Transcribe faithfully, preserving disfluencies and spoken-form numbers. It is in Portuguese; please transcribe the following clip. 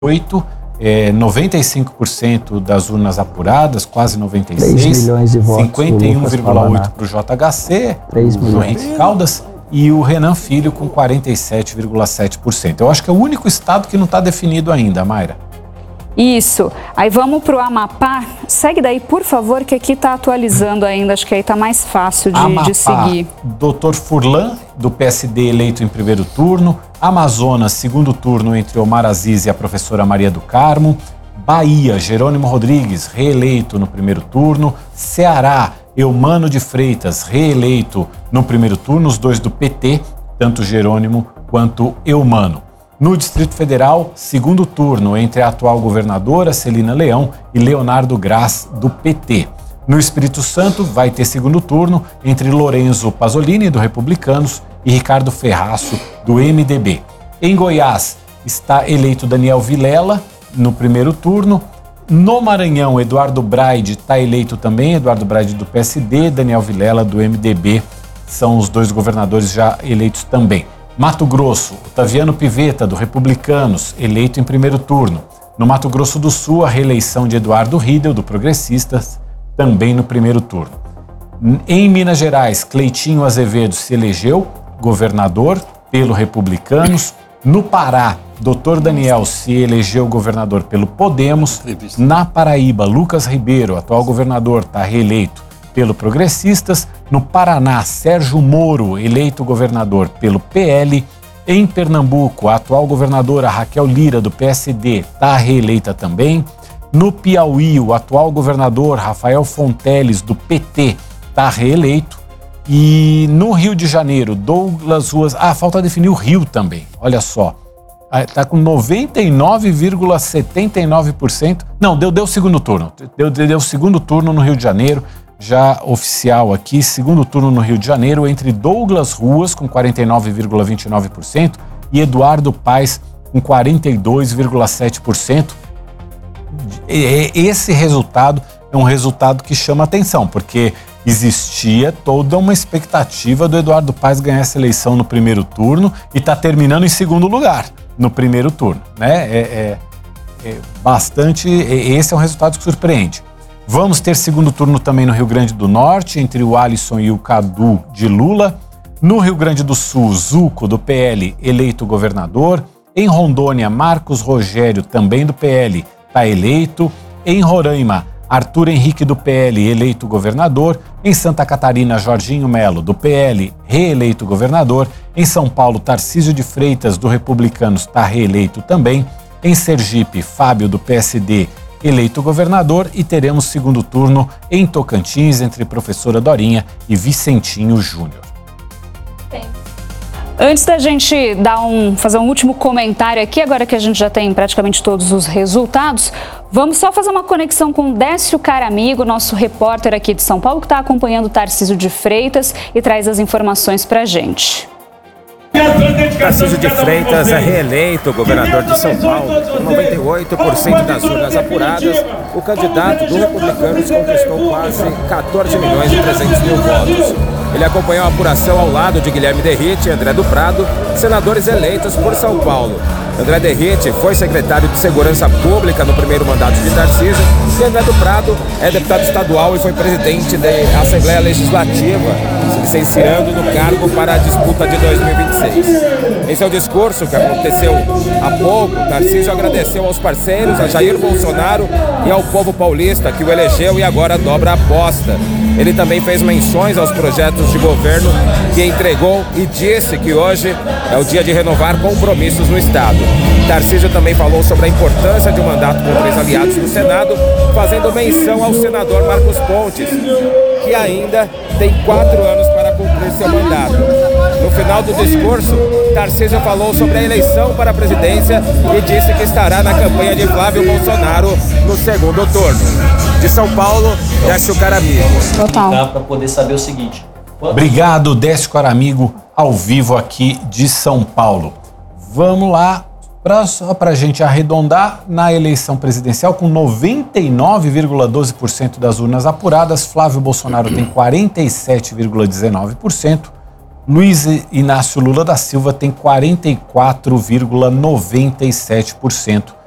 oito, é, noventa e cinco por cento das urnas apuradas, quase noventa e seis por cento. três milhões de votos. cinquenta e um vírgula oito por cento para o J H C, três o João Henrique Caldas, e o Renan Filho com quarenta e sete vírgula sete por cento. Eu acho que é o único estado que não está definido ainda, Mayra. Isso. Aí vamos para o Amapá. Segue daí, por favor, que aqui está atualizando ainda. Acho que aí está mais fácil de, Amapá, de seguir. doutor Furlan, do P S D, eleito em primeiro turno. Amazonas, segundo turno entre Omar Aziz e a professora Maria do Carmo. Bahia, Jerônimo Rodrigues, reeleito no primeiro turno. Ceará, Eumano de Freitas, reeleito no primeiro turno. Os dois do P T, tanto Jerônimo quanto Eumano. No Distrito Federal, segundo turno entre a atual governadora Celina Leão e Leonardo Graz, do P T. No Espírito Santo, vai ter segundo turno entre Lorenzo Pasolini, do Republicanos, e Ricardo Ferraço, do M D B. Em Goiás, está eleito Daniel Vilela no primeiro turno. No Maranhão, Eduardo Braide está eleito também, Eduardo Braide do P S D, Daniel Vilela do M D B, são os dois governadores já eleitos também. Mato Grosso, Otaviano Pivetta, do Republicanos, eleito em primeiro turno. No Mato Grosso do Sul, a reeleição de Eduardo Riedel, do Progressistas, também no primeiro turno. Em Minas Gerais, Cleitinho Azevedo se elegeu governador pelo Republicanos. No Pará, doutor Daniel se elegeu governador pelo Podemos. Na Paraíba, Lucas Ribeiro, atual governador, está reeleito pelo Progressistas. No Paraná, Sérgio Moro, eleito governador pelo P L. Em Pernambuco, a atual governadora Raquel Lira, do P S D, está reeleita também. No Piauí, o atual governador Rafael Fonteles, do P T, está reeleito. E no Rio de Janeiro, Douglas Ruas... Ah, falta definir o Rio também, olha só. Está com noventa e nove vírgula setenta e nove por cento. Não, deu, deu segundo turno. Deu, deu segundo turno no Rio de Janeiro. Já oficial aqui, segundo turno no Rio de Janeiro, entre Douglas Ruas, com quarenta e nove vírgula vinte e nove por cento, e Eduardo Paes, com quarenta e dois vírgula sete por cento. Esse resultado é um resultado que chama atenção, porque existia toda uma expectativa do Eduardo Paes ganhar essa eleição no primeiro turno e está terminando em segundo lugar no primeiro turno, né? É, é, é bastante. Esse é um resultado que surpreende. Vamos ter segundo turno também no Rio Grande do Norte, entre o Alisson e o Cadu de Lula. No Rio Grande do Sul, Zuco, do P L, eleito governador. Em Rondônia, Marcos Rogério, também do P L, está eleito. Em Roraima, Arthur Henrique, do P L, eleito governador. Em Santa Catarina, Jorginho Melo, do P L, reeleito governador. Em São Paulo, Tarcísio de Freitas, do Republicanos, está reeleito também. Em Sergipe, Fábio, do P S D, eleito governador. E teremos segundo turno em Tocantins, entre professora Dorinha e Vicentinho Júnior. Antes da gente dar um, fazer um último comentário aqui, agora que a gente já tem praticamente todos os resultados, vamos só fazer uma conexão com Décio Caramigo, nosso repórter aqui de São Paulo, que está acompanhando o Tarcísio de Freitas e traz as informações para a gente. Tarcísio de Freitas é reeleito governador de São Paulo. Com noventa e oito por cento das urnas apuradas, o candidato do Republicanos conquistou quase quatorze milhões e trezentos mil votos. Ele acompanhou a apuração ao lado de Guilherme Derrite e André do Prado, senadores eleitos por São Paulo. André Derrite foi secretário de Segurança Pública no primeiro mandato de Tarcísio e André do Prado é deputado estadual e foi presidente da Assembleia Legislativa, se licenciando no cargo para a disputa de dois mil e vinte e seis. Em seu discurso, que aconteceu há pouco, Tarcísio agradeceu aos parceiros, a Jair Bolsonaro e ao povo paulista que o elegeu e agora dobra a aposta. Ele também fez menções aos projetos de governo que entregou e disse que hoje é o dia de renovar compromissos no Estado. Tarcísio também falou sobre a importância de um mandato com três aliados no Senado, fazendo menção ao senador Marcos Pontes, que ainda tem quatro anos para cumprir seu mandato. No final do discurso, Tarcísio falou sobre a eleição para a presidência e disse que estará na campanha de Flávio Bolsonaro no segundo turno. De São Paulo, Décio Caramigo. Total. Para poder saber o seguinte. Obrigado, Décio Caramigo, ao vivo aqui de São Paulo. Vamos lá, pra, só para a gente arredondar, na eleição presidencial, com noventa e nove vírgula doze por cento das urnas apuradas, Flávio Bolsonaro tem quarenta e sete vírgula dezenove por cento, Luiz Inácio Lula da Silva tem quarenta e quatro vírgula noventa e sete por cento